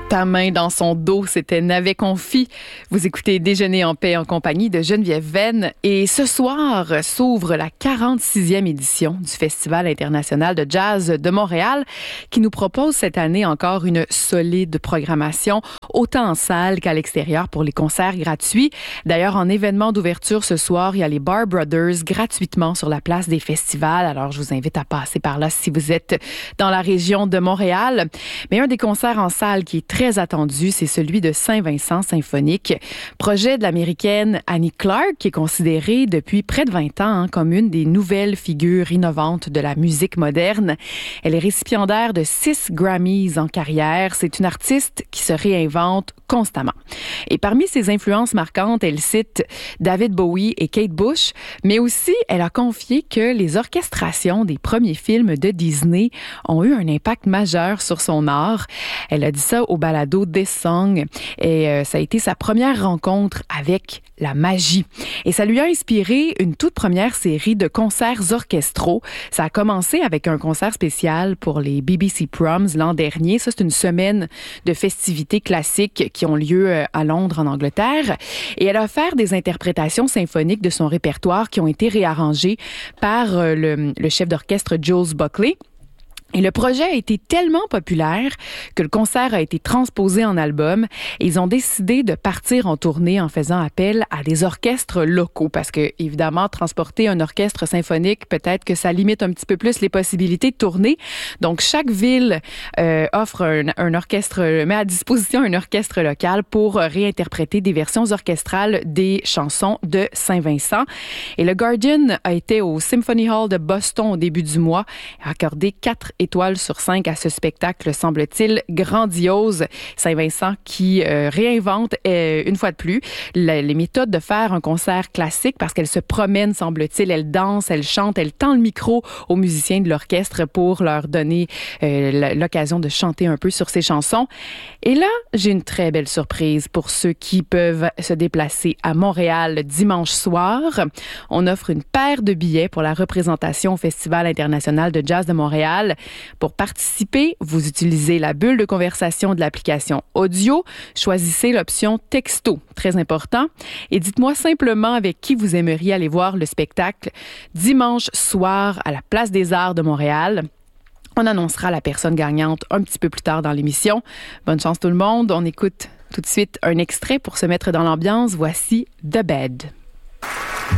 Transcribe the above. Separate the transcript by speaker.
Speaker 1: Ta main dans son dos, c'était Navet Confi. Vous écoutez Déjeuner en paix en compagnie de Geneviève Venn. Et ce soir s'ouvre la 46e édition du Festival international de jazz de Montréal qui nous propose cette année encore une solide programmation, autant en salle qu'à l'extérieur pour les concerts gratuits. D'ailleurs, en événement d'ouverture ce soir, il y a les Bar Brothers gratuitement sur la place des festivals. Alors, je vous invite à passer par là si vous êtes dans la région de Montréal. Mais un des concerts en salle qui est très attendu, c'est celui de Saint-Vincent Symphonique, projet de l'américaine Annie Clark, qui est considérée depuis près de 20 ans comme une des nouvelles figures innovantes de la musique moderne. Elle est récipiendaire de 6 Grammys en carrière. C'est une artiste qui se réinvente constamment. Et parmi ses influences marquantes, elle cite David Bowie et Kate Bush, mais aussi elle a confié que les orchestrations des premiers films de Disney ont eu un impact majeur sur son art. Elle a dit ça au balado This Song et ça a été sa première rencontre avec la magie. Et ça lui a inspiré une toute première série de concerts orchestraux. Ça a commencé avec un concert spécial pour les BBC Proms l'an dernier. Ça, c'est une semaine de festivités classiques qui ont lieu à Londres, en Angleterre. Et elle a offert des interprétations symphoniques de son répertoire qui ont été réarrangées par le chef d'orchestre Jules Buckley. Et le projet a été tellement populaire que le concert a été transposé en album et ils ont décidé de partir en tournée en faisant appel à des orchestres locaux parce que, évidemment, transporter un orchestre symphonique, peut-être que ça limite un petit peu plus les possibilités de tourner. Donc, chaque ville offre un orchestre, met à disposition un orchestre local pour réinterpréter des versions orchestrales des chansons de Saint-Vincent. Et le Guardian a été au Symphony Hall de Boston au début du mois et a accordé 4 étoiles sur 5 à ce spectacle, semble-t-il, grandiose. Saint-Vincent qui réinvente, une fois de plus, les méthodes de faire un concert classique parce qu'elle se promène, semble-t-il, elle danse, elle chante, elle tend le micro aux musiciens de l'orchestre pour leur donner l'occasion de chanter un peu sur ses chansons. Et là, j'ai une très belle surprise pour ceux qui peuvent se déplacer à Montréal dimanche soir. On offre une paire de billets pour la représentation au Festival international de jazz de Montréal. Pour participer, vous utilisez la bulle de conversation de l'application audio. Choisissez l'option texto, très important. Et dites-moi simplement avec qui vous aimeriez aller voir le spectacle dimanche soir à la Place des Arts de Montréal. On annoncera la personne gagnante un petit peu plus tard dans l'émission. Bonne chance tout le monde. On écoute tout de suite un extrait pour se mettre dans l'ambiance. Voici The Bed.